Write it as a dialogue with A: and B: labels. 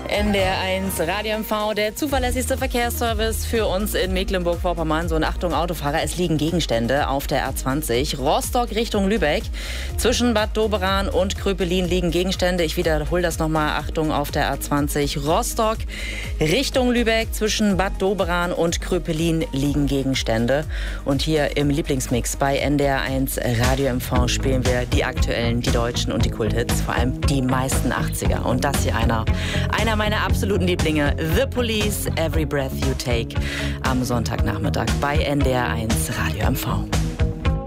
A: NDR1 Radio MV, der zuverlässigste Verkehrsservice für uns in Mecklenburg-Vorpommern. So, und Achtung, Autofahrer, es liegen Gegenstände auf der A20. Rostock Richtung Lübeck. Zwischen Bad Doberan und Kröpelin liegen Gegenstände. Ich wiederhole das nochmal. Achtung, auf der A20. Rostock Richtung Lübeck. Zwischen Bad Doberan und Kröpelin liegen Gegenstände. Und hier im Lieblingsmix bei NDR1 Radio MV spielen wir die aktuellen, die deutschen und die Kulthits. Vor allem die meisten 80er. Und das hier einer meiner absoluten Lieblinge, The Police, Every Breath You Take, am Sonntagnachmittag bei NDR1 Radio MV.